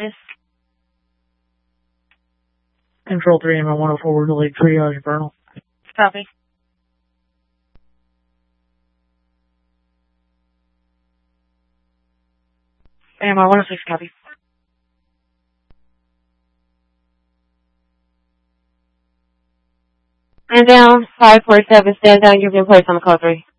please. Control 3, AMI 104, we're delayed triage Vernal. Copy. AMI 106, copy. Stand down, 547, stand down, you've been placed on the call 3.